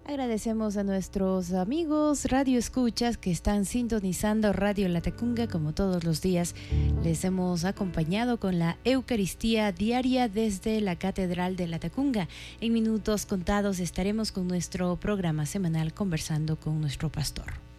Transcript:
Agradecemos a nuestros amigos Radio Escuchas que están sintonizando Radio Latacunga como todos los días. Les hemos acompañado con la Eucaristía diaria desde la Catedral de Latacunga. En minutos contados estaremos con nuestro programa semanal conversando con nuestro pastor.